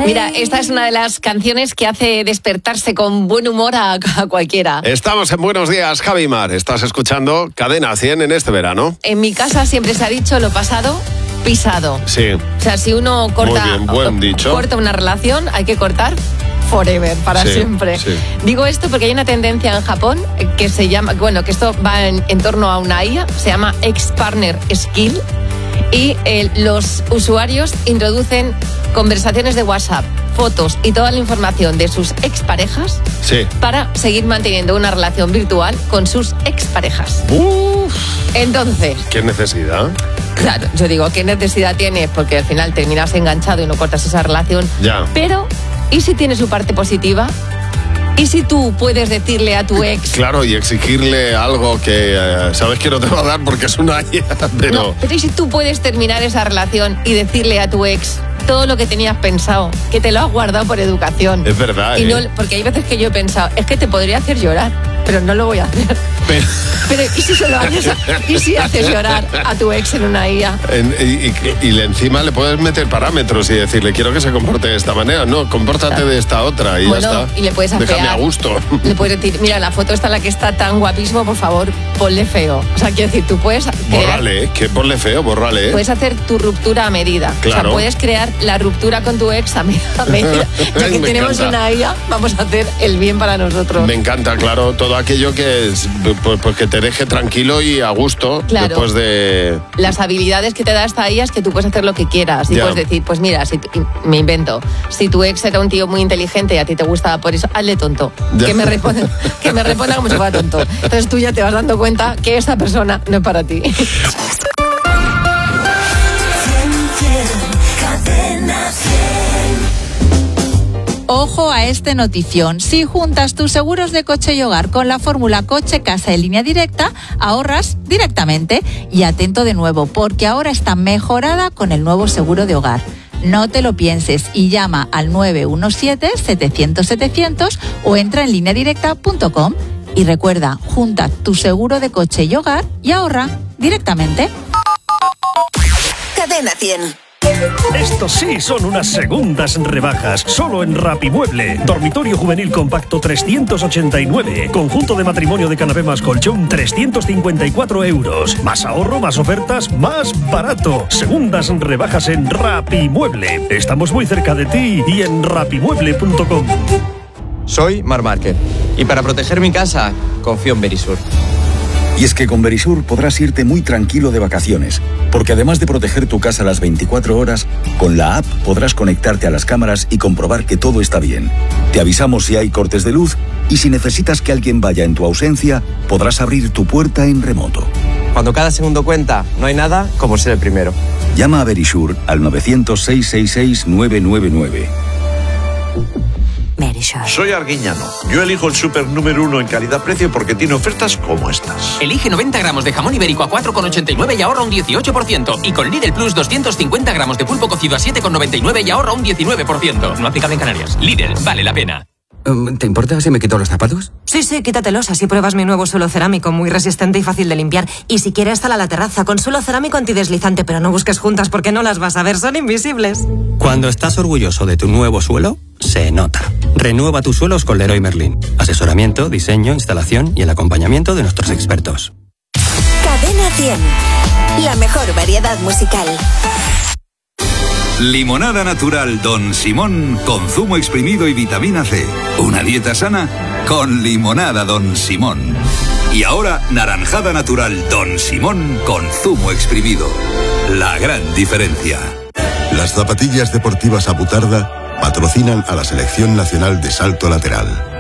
Mira, esta es una de las canciones que hace despertarse con buen humor a cualquiera. Estamos en Buenos Días, Javi Mar. Estás escuchando Cadena 100 en este verano. En mi casa siempre se ha dicho lo pasado, pisado. Sí. O sea, si uno corta, muy bien, buen dicho. Corta una relación, hay que cortar forever, para siempre. Sí. Digo esto porque hay una tendencia en Japón que se llama, bueno, que esto va en torno a una IA, se llama Ex-Partner Skill, y los usuarios introducen conversaciones de WhatsApp, fotos y toda la información de sus exparejas para seguir manteniendo una relación virtual con sus exparejas. Entonces, ¿qué necesidad? Claro, yo digo, ¿qué necesidad tiene? Porque al final terminas enganchado y no cortas esa relación. Ya. Pero, ¿y si tiene su parte positiva? ¿Y si tú puedes decirle a tu ex? Claro, y exigirle algo que sabes que no te va a dar porque es una IA, pero... No, pero ¿y si tú puedes terminar esa relación y decirle a tu ex todo lo que tenías pensado, que te lo has guardado por educación? Es verdad, y no, porque hay veces que yo he pensado, es que te podría hacer llorar, pero no lo voy a hacer. Pero ¿y si se lo haces? ¿Y si haces llorar a tu ex en una IA? Y encima le puedes meter parámetros y decirle, quiero que se comporte de esta manera. No, compórtate de esta otra y bueno, ya está. Y le puedes afear. Déjame a gusto. Le puedes decir, mira, la foto está en la que está tan guapísimo, por favor, ponle feo. O sea, quiero decir, tú puedes... Bórrale, que ponle feo, bórrale. Puedes hacer tu ruptura a medida. Claro. O sea, puedes crear la ruptura con tu ex a medida. Ya que tenemos una IA, vamos a hacer el bien para nosotros. Me encanta, claro, todo aquello que es, pues que te deje tranquilo y a gusto, claro. Después de... Las habilidades que te da esta IA es que tú puedes hacer lo que quieras. Y puedes decir, pues mira, me invento, si tu ex era un tío muy inteligente y a ti te gustaba por eso, hazle tonto. Que me responda como si fuera tonto. Entonces tú ya te vas dando cuenta que esa persona no es para ti. Ojo a este notición. Si juntas tus seguros de coche y hogar con la fórmula Coche Casa en Línea Directa, ahorras directamente. Y atento de nuevo, porque ahora está mejorada con el nuevo seguro de hogar. No te lo pienses y llama al 917-700-700 o entra en lineadirecta.com. Y recuerda, junta tu seguro de coche y hogar y ahorra directamente. Cadena 100. Estos sí son unas segundas rebajas, solo en Rapimueble. Dormitorio juvenil compacto 389. Conjunto de matrimonio de canapé más colchón 354 €. Más ahorro, más ofertas, más barato. Segundas rebajas en Rapimueble. Estamos muy cerca de ti y en rapimueble.com. Soy Marc Márquez y para proteger mi casa confío en Verisur. Y es que con Verisur podrás irte muy tranquilo de vacaciones, porque además de proteger tu casa las 24 horas, con la app podrás conectarte a las cámaras y comprobar que todo está bien. Te avisamos si hay cortes de luz y si necesitas que alguien vaya en tu ausencia, podrás abrir tu puerta en remoto. Cuando cada segundo cuenta, no hay nada como ser el primero. Llama a Verisur al 900-666-999. Soy Arguiñano. Yo elijo el súper número 1 en calidad-precio porque tiene ofertas como estas. Elige 90 gramos de jamón ibérico a 4,89 y ahorra un 18%. Y con Lidl Plus 250 gramos de pulpo cocido a 7,99 y ahorra un 19%. No aplicable en Canarias. Lidl, vale la pena. ¿Te importa si me quito los zapatos? Sí, quítatelos, así pruebas mi nuevo suelo cerámico, muy resistente y fácil de limpiar. Y si quieres, sal a la terraza con suelo cerámico antideslizante, pero no busques juntas porque no las vas a ver, son invisibles. Cuando estás orgulloso de tu nuevo suelo, se nota. Renueva tus suelos con Leroy Merlin. Asesoramiento, diseño, instalación y el acompañamiento de nuestros expertos. Cadena 100. La mejor variedad musical. Limonada natural Don Simón con zumo exprimido y vitamina C. Una dieta sana con limonada Don Simón. Y ahora naranjada natural Don Simón con zumo exprimido. La gran diferencia. Las zapatillas deportivas Abutarda patrocinan a la Selección Nacional de Salto Lateral.